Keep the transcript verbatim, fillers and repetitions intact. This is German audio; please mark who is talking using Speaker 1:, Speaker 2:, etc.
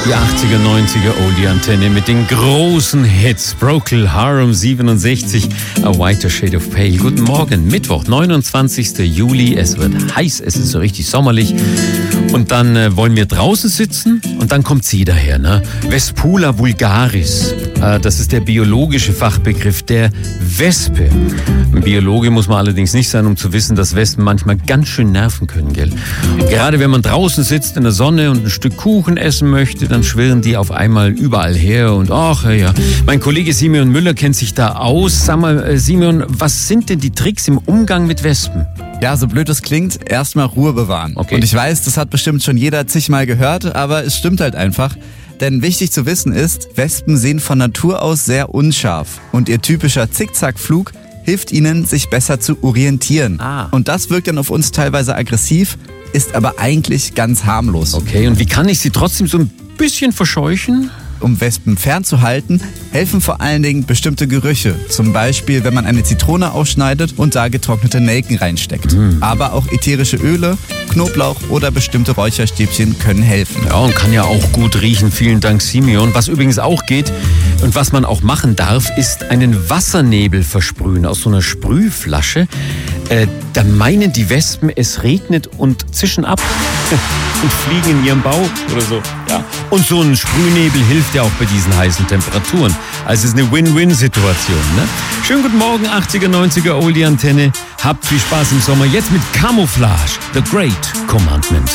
Speaker 1: Die achtziger, neunziger Oldie-Antenne mit den großen Hits. Procol Harum siebenundsechzig, A Whiter Shade of Pale. Guten Morgen, Mittwoch, neunundzwanzigster Juli. Es wird heiß, es ist so richtig sommerlich. Und dann äh, wollen wir draußen sitzen und dann kommt sie daher, ne? Vespula vulgaris. Äh, das ist der biologische Fachbegriff der Wespe. Ein Biologe muss man allerdings nicht sein, um zu wissen, dass Wespen manchmal ganz schön nerven können, gell? Gerade wenn man draußen sitzt in der Sonne und ein Stück Kuchen essen möchte, dann schwirren die auf einmal überall her und ach ja. Mein Kollege Simeon Müller kennt sich da aus. Sag mal, äh, Simeon, was sind denn die Tricks im Umgang mit Wespen?
Speaker 2: Ja, so blöd es klingt, erstmal Ruhe bewahren.
Speaker 1: Okay.
Speaker 2: Und ich weiß, das hat bestimmt schon jeder zigmal gehört, aber es stimmt halt einfach. Denn wichtig zu wissen ist, Wespen sehen von Natur aus sehr unscharf. Und ihr typischer Zickzackflug hilft ihnen, sich besser zu orientieren.
Speaker 1: Ah.
Speaker 2: Und das wirkt dann auf uns teilweise aggressiv, ist aber eigentlich ganz harmlos.
Speaker 1: Okay, und wie kann ich sie trotzdem so ein bisschen verscheuchen?
Speaker 2: Um Wespen fernzuhalten, helfen vor allen Dingen bestimmte Gerüche. Zum Beispiel, wenn man eine Zitrone ausschneidet und da getrocknete Nelken reinsteckt.
Speaker 1: Mhm.
Speaker 2: Aber auch ätherische Öle, Knoblauch oder bestimmte Räucherstäbchen können helfen.
Speaker 1: Ja, und kann ja auch gut riechen. Vielen Dank, Simeon. Was übrigens auch geht und was man auch machen darf, ist einen Wassernebel versprühen aus so einer Sprühflasche. Äh, da meinen die Wespen, es regnet und zischen ab und fliegen in ihrem Bauch oder so. Ja. Und so ein Sprühnebel hilft ja auch bei diesen heißen Temperaturen. Also es ist eine Win-Win-Situation. Ne? Schönen guten Morgen, achtziger, neunziger Oldie-Antenne. Habt viel Spaß im Sommer. Jetzt mit Camouflage, The Great Commandment.